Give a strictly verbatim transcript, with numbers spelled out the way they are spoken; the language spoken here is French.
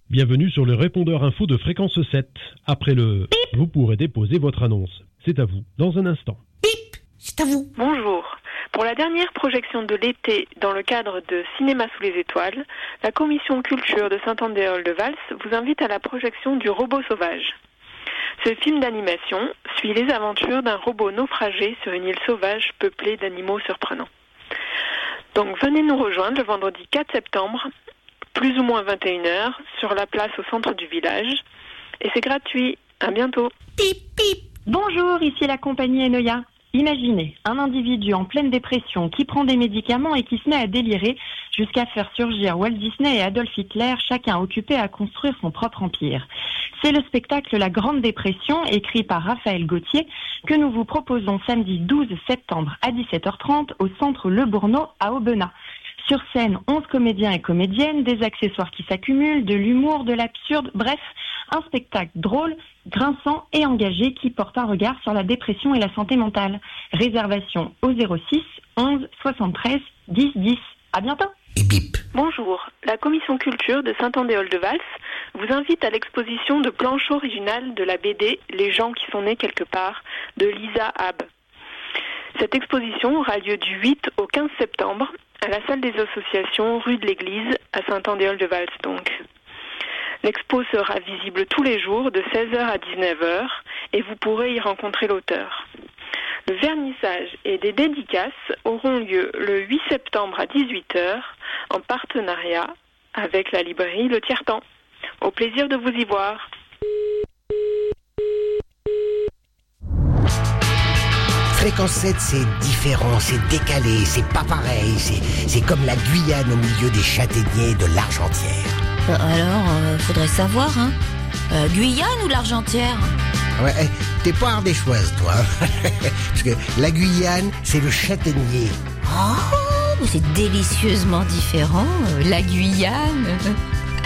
Bienvenue sur le répondeur info de Fréquence sept. Après le bip, vous pourrez déposer votre annonce. C'est à vous, dans un instant. Bip, c'est à vous. Bonjour. Pour la dernière projection de l'été dans le cadre de Cinéma sous les étoiles, la commission culture de Saint-Andéol-de-Vals vous invite à la projection du Robot sauvage. Ce film d'animation suit les aventures d'un robot naufragé sur une île sauvage peuplée d'animaux surprenants. Donc venez nous rejoindre le vendredi quatre septembre, plus ou moins vingt et une heures, sur la place au centre du village. Et c'est gratuit. À bientôt. Pip, pip. Bonjour, ici la compagnie Enoya. Imaginez un individu en pleine dépression qui prend des médicaments et qui se met à délirer jusqu'à faire surgir Walt Disney et Adolf Hitler, chacun occupé à construire son propre empire. C'est le spectacle La Grande Dépression, écrit par Raphaël Gauthier, que nous vous proposons samedi douze septembre à dix-sept heures trente au centre Le Bourneau à Aubenas. Sur scène, onze comédiens et comédiennes, des accessoires qui s'accumulent, de l'humour, de l'absurde, bref, un spectacle drôle, grinçant et engagé qui porte un regard sur la dépression et la santé mentale. Réservation au zéro six onze soixante-treize dix dix. À bientôt. Et bip. Bonjour, la commission culture de Saint-Andéol-de-Vals vous invite à l'exposition de planches originales de la B D Les gens qui sont nés quelque part de Lisa Ab. Cette exposition aura lieu du huit au quinze septembre à la salle des associations rue de l'Église à Saint-Andéol-de-Vals donc. L'expo sera visible tous les jours de seize heures à dix-neuf heures et vous pourrez y rencontrer l'auteur. Le vernissage et des dédicaces auront lieu le huit septembre à dix-huit heures en partenariat avec la librairie Le Tiers-Temps. Au plaisir de vous y voir. Fréquence sept, c'est différent, c'est décalé, c'est pas pareil, c'est, c'est comme la Guyane au milieu des châtaigniers de l'Argentière. Euh, alors, euh, faudrait savoir, hein. Euh, Guyane ou l'Argentière ? Ouais, t'es pas ardéchoise, toi. Parce que la Guyane, c'est le châtaignier. Oh, c'est délicieusement différent, euh, la Guyane.